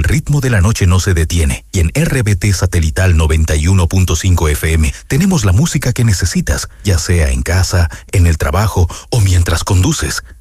el ritmo de la noche no se detiene y en RBT Satelital 91.5 FM tenemos la música que necesitas, ya sea en casa, en el trabajo o mientras conduces.